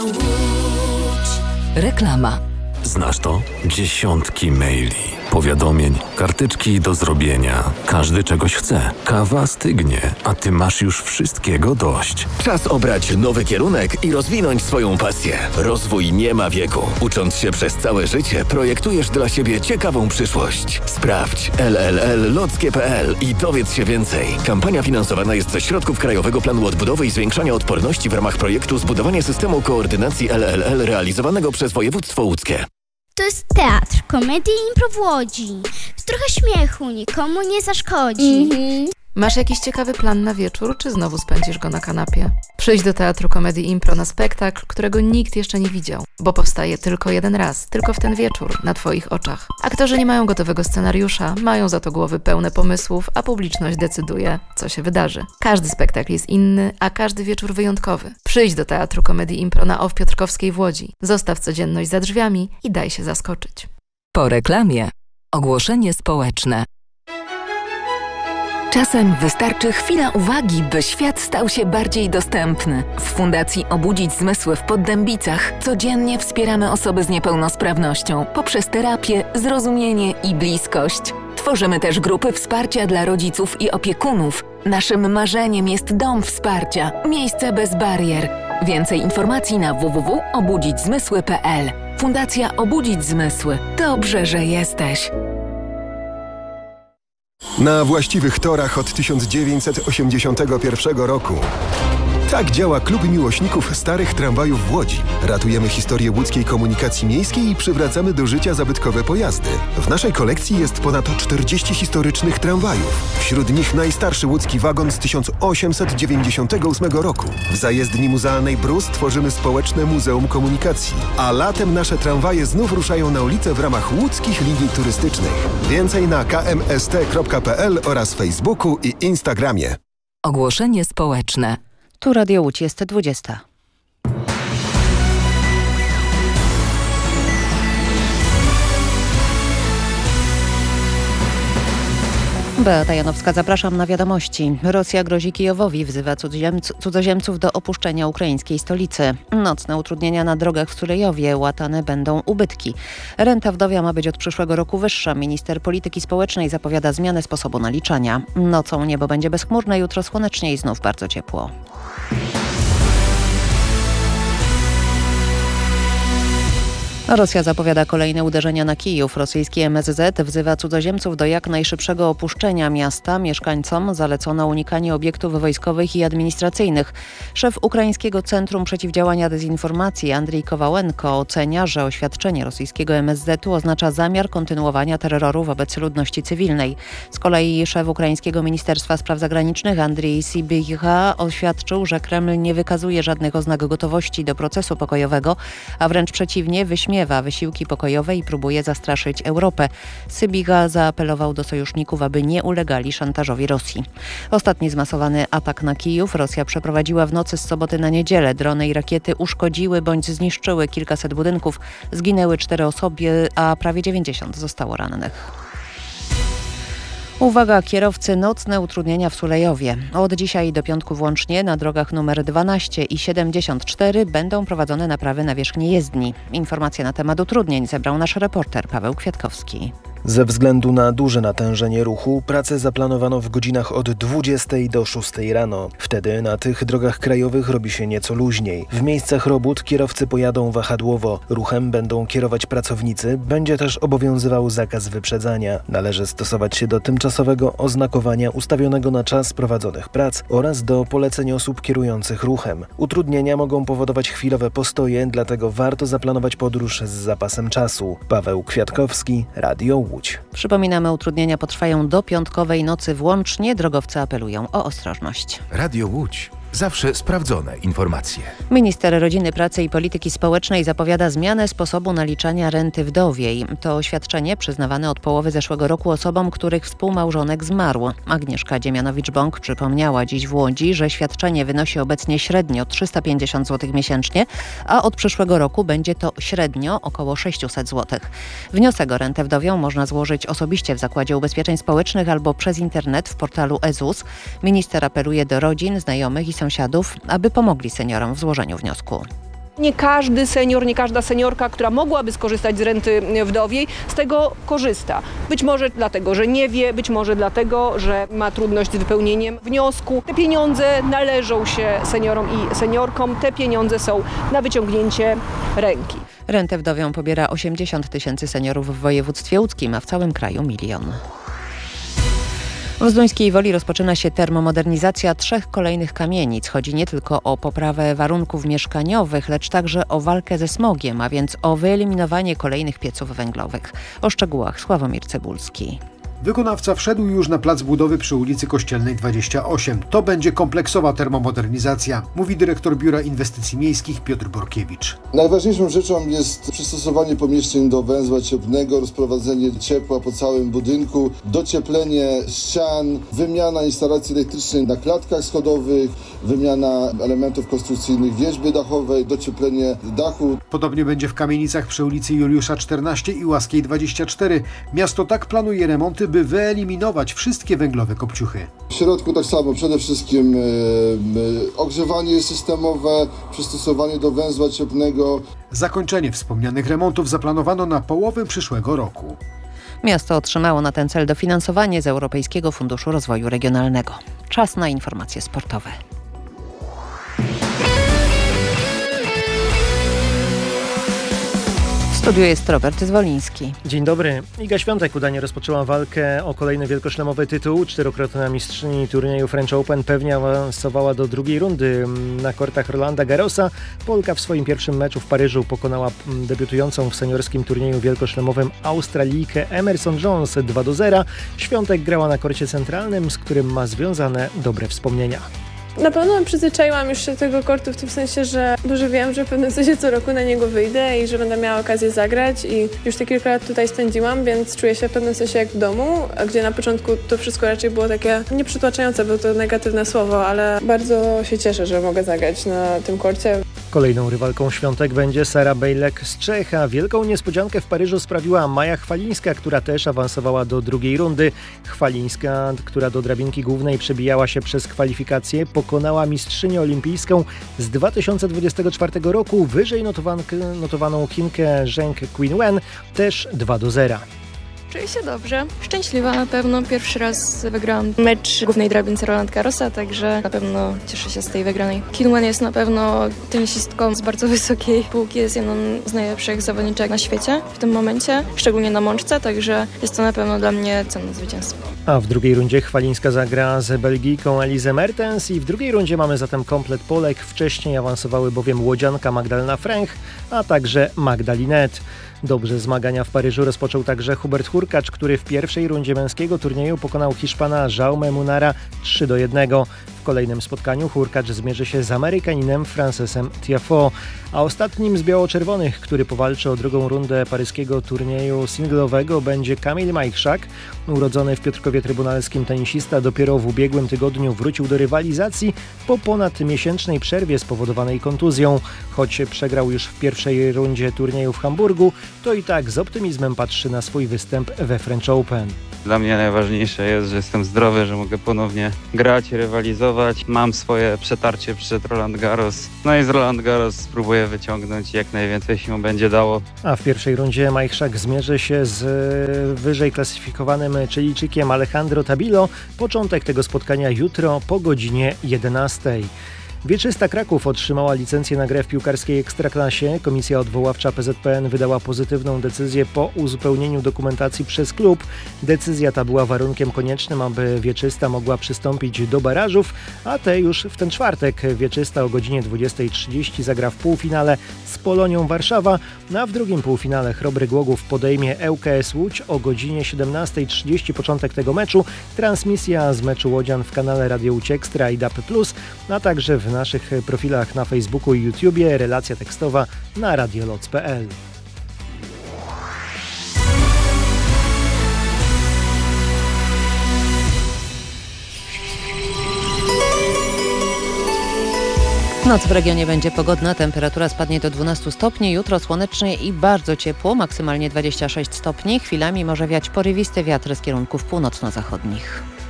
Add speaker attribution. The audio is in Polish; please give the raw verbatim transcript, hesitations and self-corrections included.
Speaker 1: Reklama.
Speaker 2: Znasz to? Dziesiątki maili, powiadomień, karteczki do zrobienia. Każdy czegoś chce. Kawa stygnie, a ty masz już wszystkiego dość.
Speaker 3: Czas obrać nowy kierunek i rozwinąć swoją pasję. Rozwój nie ma wieku. Ucząc się przez całe życie, projektujesz dla siebie ciekawą przyszłość. Sprawdź l l l lockie kropka p l i dowiedz się więcej. Kampania finansowana jest ze środków Krajowego Planu Odbudowy i Zwiększania Odporności w ramach projektu Zbudowanie systemu koordynacji L L L realizowanego przez województwo łódzkie.
Speaker 4: To jest teatr, komedia i impro w Łodzi. Trochę śmiechu nikomu nie zaszkodzi. Mm-hmm.
Speaker 5: Masz jakiś ciekawy plan na wieczór, czy znowu spędzisz go na kanapie? Przyjdź do Teatru Komedii Impro na spektakl, którego nikt jeszcze nie widział, bo powstaje tylko jeden raz, tylko w ten wieczór, na Twoich oczach. Aktorzy nie mają gotowego scenariusza, mają za to głowy pełne pomysłów, a publiczność decyduje, co się wydarzy. Każdy spektakl jest inny, a każdy wieczór wyjątkowy. Przyjdź do Teatru Komedii Impro na O W Piotrkowskiej w Łodzi. Zostaw codzienność za drzwiami i daj się zaskoczyć.
Speaker 1: Po reklamie. Ogłoszenie społeczne. Czasem wystarczy chwila uwagi, by świat stał się bardziej dostępny. W Fundacji Obudzić Zmysły w Poddębicach codziennie wspieramy osoby z niepełnosprawnością poprzez terapię, zrozumienie i bliskość. Tworzymy też grupy wsparcia dla rodziców i opiekunów. Naszym marzeniem jest dom wsparcia, miejsce bez barier. Więcej informacji na w w w kropka obudzić zmysły kropka p l. Fundacja Obudzić Zmysły. Dobrze, że jesteś.
Speaker 6: Na właściwych torach od tysiąc dziewięćset osiemdziesiątego pierwszego roku. Tak działa Klub Miłośników Starych Tramwajów w Łodzi. Ratujemy historię łódzkiej komunikacji miejskiej i przywracamy do życia zabytkowe pojazdy. W naszej kolekcji jest ponad czterdzieści historycznych tramwajów. Wśród nich najstarszy łódzki wagon z tysiąc osiemset dziewięćdziesiątego ósmego roku. W zajezdni muzealnej Brus tworzymy społeczne Muzeum Komunikacji. A latem nasze tramwaje znów ruszają na ulicę w ramach łódzkich linii turystycznych. Więcej na k m s t kropka p l oraz Facebooku i Instagramie.
Speaker 1: Ogłoszenie społeczne.
Speaker 7: Tu Radio Łódź, jest dwudziesta. Beata Janowska, zapraszam na wiadomości. Rosja grozi Kijowowi, wzywa cudzoziemców do opuszczenia ukraińskiej stolicy. Nocne utrudnienia na drogach w Sulejowie, łatane będą ubytki. Renta wdowia ma być od przyszłego roku wyższa. Minister Polityki Społecznej zapowiada zmianę sposobu naliczania. Nocą niebo będzie bezchmurne, jutro słonecznie i znów bardzo ciepło. Rosja zapowiada kolejne uderzenia na Kijów. Rosyjski M S Z wzywa cudzoziemców do jak najszybszego opuszczenia miasta. Mieszkańcom zalecono unikanie obiektów wojskowych i administracyjnych. Szef Ukraińskiego Centrum Przeciwdziałania Dezinformacji Andrii Kowałenko ocenia, że oświadczenie rosyjskiego M S Z u oznacza zamiar kontynuowania terroru wobec ludności cywilnej. Z kolei szef Ukraińskiego Ministerstwa Spraw Zagranicznych Andrii Sybiha oświadczył, że Kreml nie wykazuje żadnych oznak gotowości do procesu pokojowego, a wręcz przeciwnie, wyśmiewa wysiłki pokojowe i próbuje zastraszyć Europę. Sybiga zaapelował do sojuszników, aby nie ulegali szantażowi Rosji. Ostatni zmasowany atak na Kijów Rosja przeprowadziła w nocy z soboty na niedzielę. Drony i rakiety uszkodziły bądź zniszczyły kilkaset budynków. Zginęły cztery osoby, a prawie dziewięćdziesiąt zostało rannych. Uwaga, kierowcy, nocne utrudnienia w Sulejowie. Od dzisiaj do piątku włącznie na drogach numer dwanaście i siedemdziesiąt cztery będą prowadzone naprawy nawierzchni jezdni. Informacje na temat utrudnień zebrał nasz reporter Paweł Kwiatkowski.
Speaker 8: Ze względu na duże natężenie ruchu pracę zaplanowano w godzinach od dwudziestej do szóstej rano. Wtedy na tych drogach krajowych robi się nieco luźniej. W miejscach robót kierowcy pojadą wahadłowo. Ruchem będą kierować pracownicy. Będzie też obowiązywał zakaz wyprzedzania. Należy stosować się do tymczasowego oznakowania ustawionego na czas prowadzonych prac oraz do poleceń osób kierujących ruchem. Utrudnienia mogą powodować chwilowe postoje, dlatego warto zaplanować podróż z zapasem czasu. Paweł Kwiatkowski, Radio Łódź.
Speaker 7: Przypominamy, utrudnienia potrwają do piątkowej nocy włącznie. Drogowcy apelują o ostrożność.
Speaker 9: Radio Łódź. Zawsze sprawdzone informacje.
Speaker 7: Minister Rodziny, Pracy i Polityki Społecznej zapowiada zmianę sposobu naliczania renty wdowiej. To świadczenie przyznawane od połowy zeszłego roku osobom, których współmałżonek zmarł. Agnieszka Dziemianowicz-Bąk przypomniała dziś w Łodzi, że świadczenie wynosi obecnie średnio trzysta pięćdziesiąt złotych miesięcznie, a od przyszłego roku będzie to średnio około sześćset złotych. Wniosek o rentę wdowią można złożyć osobiście w Zakładzie Ubezpieczeń Społecznych albo przez internet w portalu e Z U S. Minister apeluje do rodzin, znajomych i sąsiadów, aby pomogli seniorom w złożeniu wniosku.
Speaker 10: Nie każdy senior, nie każda seniorka, która mogłaby skorzystać z renty wdowiej, z tego korzysta. Być może dlatego, że nie wie, być może dlatego, że ma trudność z wypełnieniem wniosku. Te pieniądze należą się seniorom i seniorkom, te pieniądze są na wyciągnięcie ręki.
Speaker 7: Rentę wdowią pobiera osiemdziesiąt tysięcy seniorów w województwie łódzkim, a w całym kraju milion. W Zduńskiej Woli rozpoczyna się termomodernizacja trzech kolejnych kamienic. Chodzi nie tylko o poprawę warunków mieszkaniowych, lecz także o walkę ze smogiem, a więc o wyeliminowanie kolejnych pieców węglowych. O szczegółach Sławomir Cebulski.
Speaker 11: Wykonawca wszedł już na plac budowy przy ulicy Kościelnej dwadzieścia osiem. To będzie kompleksowa termomodernizacja, mówi dyrektor Biura Inwestycji Miejskich Piotr Borkiewicz.
Speaker 12: Najważniejszą rzeczą jest przystosowanie pomieszczeń do węzła cieplnego, rozprowadzenie ciepła po całym budynku, docieplenie ścian, wymiana instalacji elektrycznej na klatkach schodowych, wymiana elementów konstrukcyjnych wierzby dachowej, docieplenie dachu.
Speaker 11: Podobnie będzie w kamienicach przy ulicy Juliusza czternaście i Łaskiej dwadzieścia cztery. Miasto tak planuje remonty, by wyeliminować wszystkie węglowe kopciuchy.
Speaker 12: W środku tak samo, przede wszystkim yy, yy, ogrzewanie systemowe, przystosowanie do węzła cieplnego.
Speaker 11: Zakończenie wspomnianych remontów zaplanowano na połowę przyszłego roku.
Speaker 7: Miasto otrzymało na ten cel dofinansowanie z Europejskiego Funduszu Rozwoju Regionalnego. Czas na informacje sportowe. W studiu jest Robert Zwoliński.
Speaker 8: Dzień dobry. Iga Świątek udanie rozpoczęła walkę o kolejny wielkoszlemowy tytuł. Czterokrotna mistrzyni turnieju French Open pewnie awansowała do drugiej rundy na kortach Rolanda Garrosa. Polka w swoim pierwszym meczu w Paryżu pokonała debiutującą w seniorskim turnieju wielkoszlemowym Australijkę Emerson Jones dwa do zera. Świątek grała na korcie centralnym, z którym ma związane dobre wspomnienia.
Speaker 13: Na pewno przyzwyczaiłam już się do tego kortu w tym sensie, że dużo wiem, że w pewnym sensie co roku na niego wyjdę i że będę miała okazję zagrać i już te kilka lat tutaj spędziłam, więc czuję się w pewnym sensie jak w domu, a gdzie na początku to wszystko raczej było takie nieprzytłaczające, było to negatywne słowo, ale bardzo się cieszę, że mogę zagrać na tym korcie.
Speaker 8: Kolejną rywalką Świątek będzie Sara Bejlek z Czech, a wielką niespodziankę w Paryżu sprawiła Maja Chwalińska, która też awansowała do drugiej rundy. Chwalińska, która do drabinki głównej przebijała się przez kwalifikacje, pokonała mistrzynię olimpijską z dwa tysiące dwudziestego czwartego roku, wyżej notowaną Chinkę Zheng Qinwen, też dwa do zera.
Speaker 14: Czuję się dobrze, szczęśliwa na pewno. Pierwszy raz wygrałam mecz głównej drabince Roland Garrosa, także na pewno cieszę się z tej wygranej. Qinwen jest na pewno tenisistką z bardzo wysokiej półki, jest jedną z najlepszych zawodniczek na świecie w tym momencie, szczególnie na mączce, także jest to na pewno dla mnie cenne zwycięstwo.
Speaker 8: A w drugiej rundzie Chwalińska zagra z Belgijką Elizę Mertens i w drugiej rundzie mamy zatem komplet Polek. Wcześniej awansowały bowiem łodzianka Magdalena Fręch, a także Magda Linette. Dobrze zmagania w Paryżu rozpoczął także Hubert Hurkacz, który w pierwszej rundzie męskiego turnieju pokonał Hiszpana Jaume Munara trzy do jednego. W kolejnym spotkaniu Hurkacz zmierzy się z Amerykaninem Francesem Tiafoe, a ostatnim z biało-czerwonych, który powalczy o drugą rundę paryskiego turnieju singlowego, będzie Kamil Majchrzak. Urodzony w Piotrkowie Trybunalskim tenisista dopiero w ubiegłym tygodniu wrócił do rywalizacji po ponad miesięcznej przerwie spowodowanej kontuzją. Choć przegrał już w pierwszej rundzie turnieju w Hamburgu, to i tak z optymizmem patrzy na swój występ we French Open.
Speaker 15: Dla mnie najważniejsze jest, że jestem zdrowy, że mogę ponownie grać, rywalizować. Mam swoje przetarcie przed Roland Garros. No i z Roland Garros spróbuję wyciągnąć jak najwięcej się mu będzie dało.
Speaker 8: A w pierwszej rundzie Majchrzak zmierzy się z wyżej klasyfikowanym Chilijczykiem Alejandro Tabilo. Początek tego spotkania jutro po godzinie jedenastej. Wieczysta Kraków otrzymała licencję na grę w piłkarskiej Ekstraklasie. Komisja odwoławcza P Z P N wydała pozytywną decyzję po uzupełnieniu dokumentacji przez klub. Decyzja ta była warunkiem koniecznym, aby Wieczysta mogła przystąpić do barażów, a te już w ten czwartek. Wieczysta o godzinie dwudziestej trzydzieści zagra w półfinale z Polonią Warszawa, a w drugim półfinale Chrobry Głogów podejmie L K S Łódź o godzinie siedemnastej trzydzieści. Początek tego meczu. Transmisja z meczu łodzian w kanale Radio Łódź Ekstra i D A B plus, a także w W naszych profilach na Facebooku i YouTubie, relacja tekstowa na radioloc kropka p l.
Speaker 7: Noc w regionie będzie pogodna, temperatura spadnie do dwunastu stopni, jutro słonecznie i bardzo ciepło, maksymalnie dwadzieścia sześć stopni, chwilami może wiać porywisty wiatr z kierunków północno-zachodnich.